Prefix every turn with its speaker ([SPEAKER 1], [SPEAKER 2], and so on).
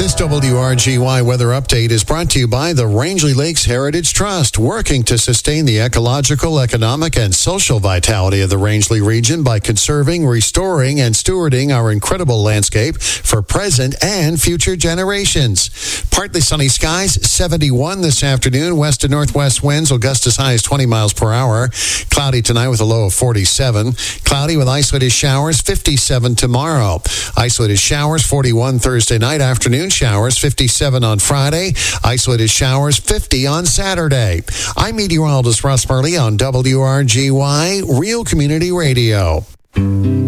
[SPEAKER 1] This WRGY weather update is brought to you by the Rangeley Lakes Heritage Trust, working to sustain the ecological, economic, and social vitality of the Rangeley region by conserving, restoring, and stewarding our incredible landscape for present and future generations. Partly sunny skies, 71 this afternoon. West to northwest winds will gust as high as 20 miles per hour. Cloudy tonight with a low of 47. Cloudy with isolated showers, 57 tomorrow. Isolated showers, 41 Thursday night. Afternoon showers, 57 on Friday. Isolated showers, 50 on Saturday. I'm meteorologist Russ Murley on WRGY Real Community Radio.